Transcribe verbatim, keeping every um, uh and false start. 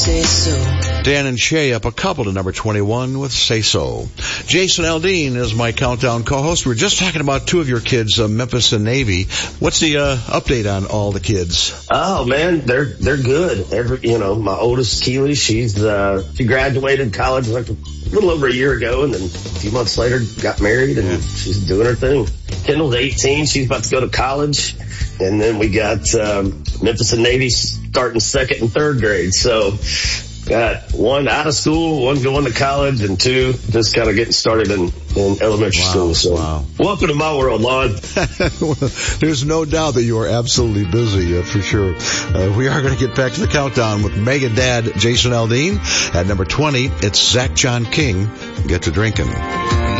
Say so. Dan and Shay up a couple to number twenty-one with Say So. Jason Aldean is my countdown co-host. We were just talking about two of your kids, uh, Memphis and Navy. What's the uh, update on all the kids? Oh man, they're they're good. Every you know, my oldest Keely, she's uh, she graduated college like a little over a year ago, and then a few months later got married, and yeah. she's doing her thing. Kendall's eighteen; she's about to go to college, and then we got um, Memphis and Navy starting second and third grade. So. Got one out of school, one going to college, and two just kind of getting started in, in elementary wow, school. So, wow. Welcome to my world, Lon. There's no doubt that you are absolutely busy, uh, for sure. Uh, we are going to get back to the countdown with Meg and Dad, Jason Aldean. At number twenty, it's Zach John King, Get to Drinking.